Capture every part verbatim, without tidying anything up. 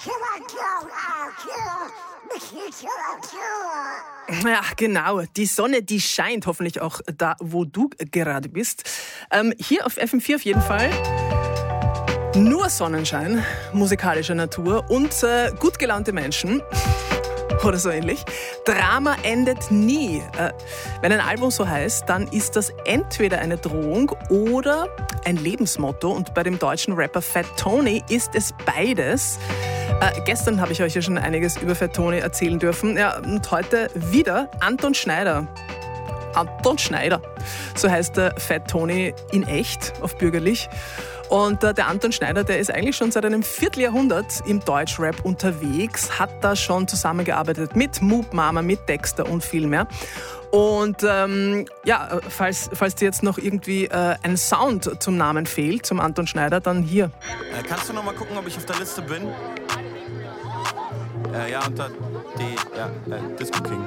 Ja, genau. Die Sonne, die scheint hoffentlich auch da, wo du gerade bist. Ähm, hier auf F M vier auf jeden Fall. Nur Sonnenschein, musikalischer Natur und äh, gut gelaunte Menschen. Oder so ähnlich. Drama endet nie. Äh, wenn ein Album so heißt, dann ist das entweder eine Drohung oder ein Lebensmotto. Und bei dem deutschen Rapper Fat Tony ist es beides. Äh, gestern habe ich euch ja schon einiges über Fat Tony erzählen dürfen. Ja, und heute wieder Anton Schneider. Anton Schneider. So heißt der Fat Tony in echt, auf bürgerlich. Und äh, der Anton Schneider, der ist eigentlich schon seit einem Vierteljahrhundert im Deutschrap unterwegs, hat da schon zusammengearbeitet mit Moop Mama, mit Dexter und viel mehr. Und ähm, ja, falls, falls dir jetzt noch irgendwie äh, ein Sound zum Namen fehlt, zum Anton Schneider, dann hier. Äh, kannst du noch mal gucken, ob ich auf der Liste bin? Äh, ja, unter D, ja, äh, Disco King.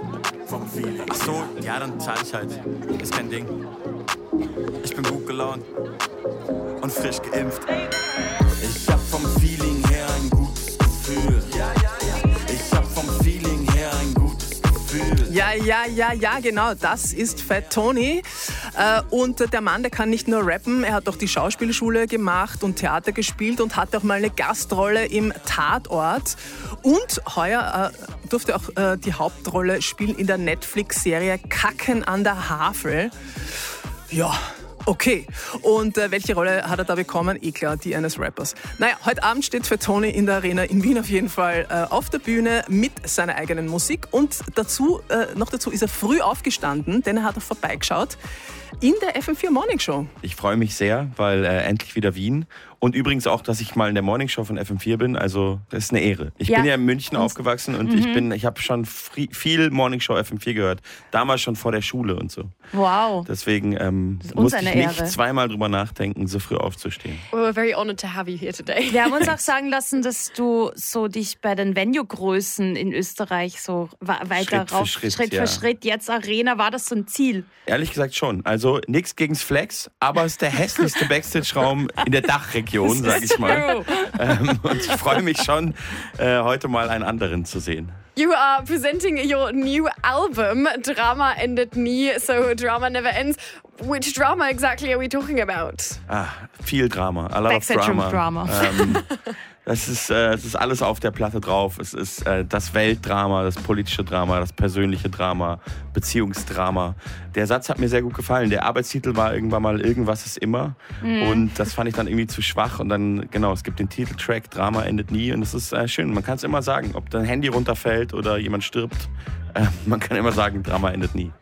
Ach so, ja, dann zahl ich halt. Ist kein Ding. Ich bin gut gelaunt und frisch geimpft. Ich hab vom Feeling her ein gutes Gefühl. Ich hab vom Feeling her ein gutes Gefühl. Ja, ja, ja, ja, genau, das ist Fat Tony. Äh, und der Mann, der kann nicht nur rappen, er hat auch die Schauspielschule gemacht und Theater gespielt und hatte auch mal eine Gastrolle im Tatort. Und heuer äh, durfte auch äh, die Hauptrolle spielen in der Netflix-Serie Kacken an der Havel. Ja, okay. Und äh, welche Rolle hat er da bekommen? Eh klar, die eines Rappers. Naja, heute Abend steht Fat Tony in der Arena in Wien auf jeden Fall äh, auf der Bühne mit seiner eigenen Musik. Und dazu, äh, noch dazu ist er früh aufgestanden, denn er hat auch vorbeigeschaut in der F M vier Morning Show. Ich freue mich sehr, weil äh, endlich wieder Wien. Und übrigens auch, dass ich mal in der Morning Show von F M vier bin. Also das ist eine Ehre. Ich ja. bin ja in München und aufgewachsen und mhm. ich bin, ich habe schon viel Morning Show F M vier gehört. Damals schon vor der Schule und so. Wow. Deswegen ähm, musste ich nicht Ehre. zweimal drüber nachdenken, so früh aufzustehen. We're very honored to have you here today. Wir haben uns auch sagen lassen, dass du so dich bei den Venue-Größen in Österreich so weiter Schritt rauf, für Schritt, Schritt ja. für Schritt. Jetzt Arena, war das so ein Ziel? Ehrlich gesagt schon. Also nichts gegen's Flex, aber es ist der hässlichste Backstage-Raum in der Dachregion, sag ich mal. Ähm, und ich freue mich schon, äh, heute mal einen anderen zu sehen. You are presenting your new album, Drama Endet Nie, so Drama Never Ends. Which drama exactly are we talking about? Ah, viel Drama, a lot Backstage of Drama. Room Drama. Ähm, das ist, äh, es ist alles auf der Platte drauf. Es ist äh, das Weltdrama, das politische Drama, das persönliche Drama, Beziehungsdrama. Der Satz hat mir sehr gut gefallen. Der Arbeitstitel war irgendwann mal Irgendwas ist immer. Mhm. Und das fand ich dann irgendwie zu schwach. Und dann, genau, es gibt den Titeltrack, Drama endet nie. Und es ist äh, schön. Man kann es immer sagen, ob dein Handy runterfällt oder jemand stirbt. Äh, man kann immer sagen, Drama endet nie.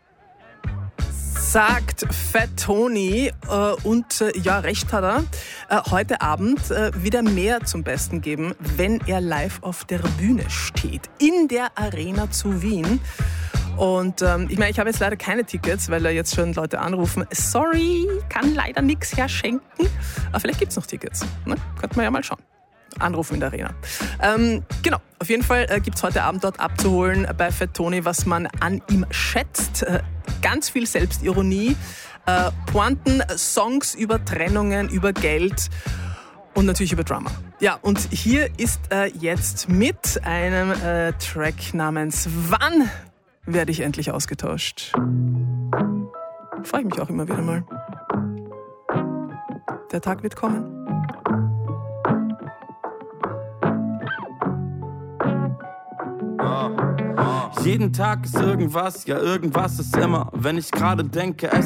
Sagt Fat Tony äh, und äh, ja, recht hat er, äh, heute Abend äh, wieder mehr zum Besten geben, wenn er live auf der Bühne steht, in der Arena zu Wien. Und ähm, ich meine, ich habe jetzt leider keine Tickets, weil da jetzt schon Leute anrufen, sorry, kann leider nichts herschenken, aber vielleicht gibt's noch Tickets, ne? Könnte man ja mal schauen. Anrufen in der Arena. Ähm, genau, auf jeden Fall äh, gibt's heute Abend dort abzuholen bei Fat Tony, was man an ihm schätzt. Äh, ganz viel Selbstironie, äh, Pointen, Songs über Trennungen, über Geld und natürlich über Drama. Ja, und hier ist er jetzt mit einem äh, Track namens Wann werde ich endlich ausgetauscht? Freue ich mich auch immer wieder mal. Der Tag wird kommen. Jeden Tag ist irgendwas, ja irgendwas ist immer. Wenn ich gerade denke, es